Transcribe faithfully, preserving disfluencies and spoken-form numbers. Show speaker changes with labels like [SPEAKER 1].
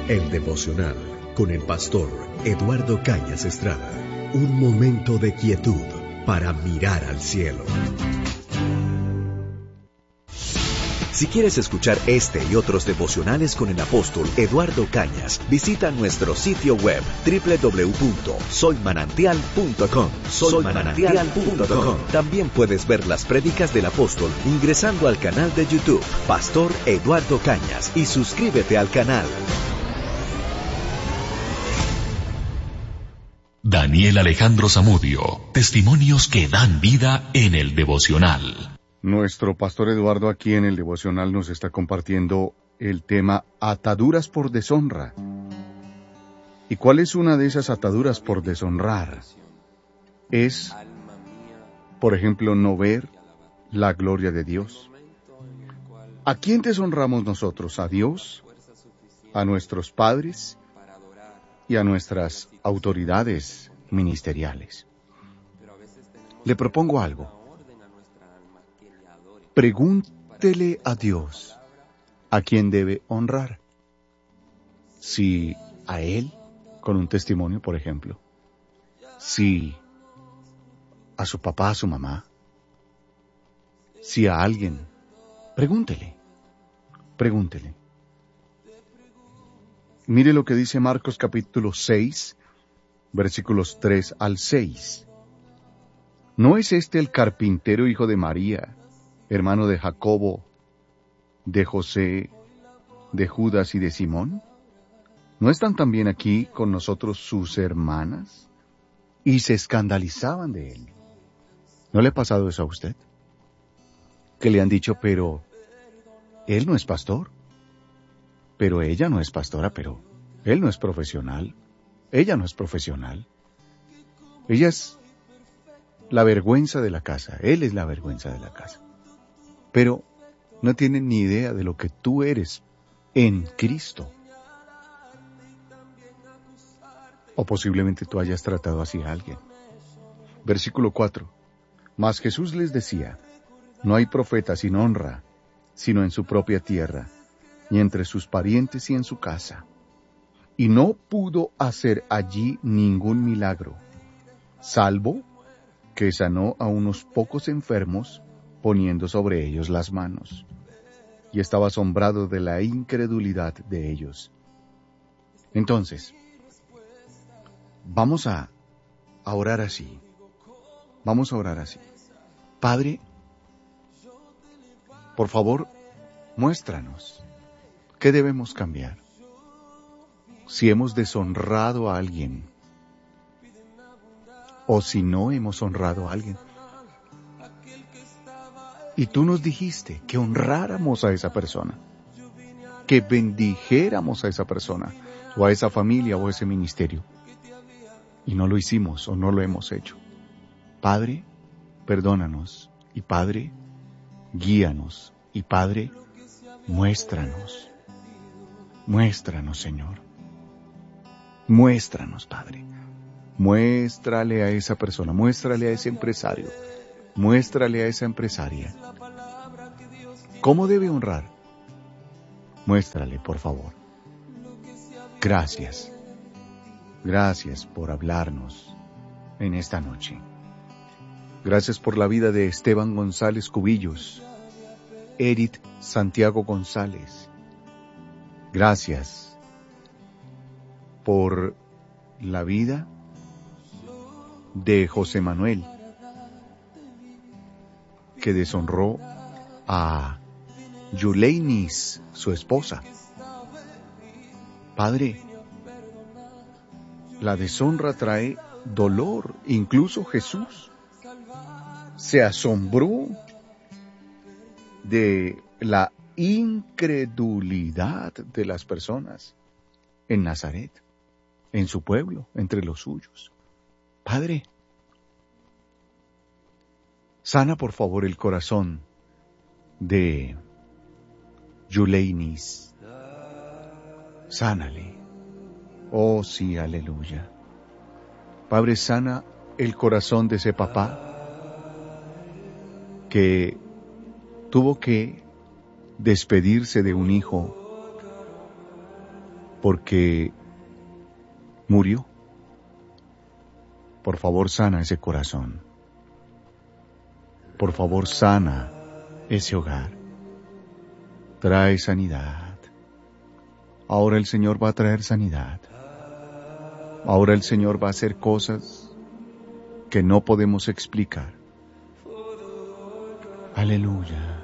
[SPEAKER 1] El devocional con el pastor Eduardo Cañas Estrada. Un momento de quietud para mirar al cielo. Si quieres escuchar este y otros devocionales con el apóstol Eduardo Cañas, visita nuestro sitio web doble u doble u doble u punto soy manantial punto com. soy manantial punto com. También puedes ver las prédicas del apóstol ingresando al canal de YouTube Pastor Eduardo Cañas y suscríbete al canal.
[SPEAKER 2] Daniel Alejandro Zamudio, testimonios que dan vida en el devocional.
[SPEAKER 3] Nuestro pastor Eduardo aquí en el devocional nos está compartiendo el tema ataduras por deshonra. ¿Y cuál es una de esas ataduras por deshonrar? Es, por ejemplo, no ver la gloria de Dios. ¿A quién deshonramos nosotros? ¿A Dios? ¿A nuestros padres? Y a nuestras autoridades ministeriales. Le propongo algo. Pregúntele a Dios a quién debe honrar. Si a Él, con un testimonio, por ejemplo. Si a su papá, a su mamá. Si a alguien. Pregúntele. Pregúntele. Mire lo que dice Marcos capítulo seis, versículos tres al seis. ¿No es este el carpintero hijo de María, hermano de Jacobo, de José, de Judas y de Simón? ¿No están también aquí con nosotros sus hermanas? Y se escandalizaban de él. ¿No le ha pasado eso a usted? Que le han dicho, pero él no es pastor. Pero ella no es pastora, pero él no es profesional. Ella no es profesional. Ella es la vergüenza de la casa. Él es la vergüenza de la casa. Pero no tienen ni idea de lo que tú eres en Cristo. O posiblemente tú hayas tratado así a alguien. Versículo cuatro. Mas Jesús les decía, no hay profeta sin honra, sino en su propia tierra, y entre sus parientes y en su casa. Y no pudo hacer allí ningún milagro, salvo que sanó a unos pocos enfermos, poniendo sobre ellos las manos. Y estaba asombrado de la incredulidad de ellos. Entonces, vamos a, a orar así. Vamos a orar así. Padre, por favor, muéstranos. ¿Qué debemos cambiar? Si hemos deshonrado a alguien, o si no hemos honrado a alguien. Y tú nos dijiste que honráramos a esa persona, que bendijéramos a esa persona, o a esa familia, o a ese ministerio. Y no lo hicimos, o no lo hemos hecho. Padre, perdónanos, y Padre, guíanos, y Padre, muéstranos. Muéstranos, Señor. Muéstranos, Padre. Muéstrale a esa persona, muéstrale a ese empresario, muéstrale a esa empresaria. ¿Cómo debe honrar? Muéstrale, por favor. Gracias. Gracias por hablarnos en esta noche. Gracias por la vida de Esteban González Cubillos, Edith Santiago González. Gracias por la vida de José Manuel, que deshonró a Yuleinis, su esposa. Padre, la deshonra trae dolor. Incluso Jesús se asombró de la incredulidad de las personas en Nazaret, en su pueblo, entre los suyos. Padre, sana por favor el corazón de Yuleinis. Sánale. Oh sí, aleluya. Padre, sana el corazón de ese papá que tuvo que despedirse de un hijo porque murió. Por favor, sana ese corazón. Por favor, sana ese hogar. Trae sanidad. Ahora el Señor va a traer sanidad. Ahora el Señor va a hacer cosas que no podemos explicar. Aleluya.